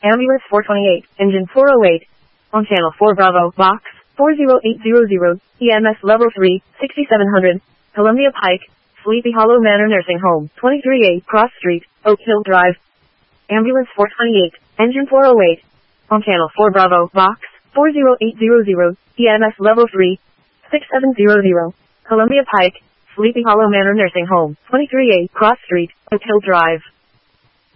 Ambulance 428, Engine 408. On Channel 4 Bravo, Box 40800, EMS Level 3, 6700, Columbia Pike, Sleepy Hollow Manor Nursing Home, 23A Cross Street, Oak Hill Drive. Ambulance 428, Engine 408. On Channel 4 Bravo, Box 40800, EMS Level 3, 6700, Columbia Pike, Sleepy Hollow Manor Nursing Home, 23A Cross Street, Oak Hill Drive.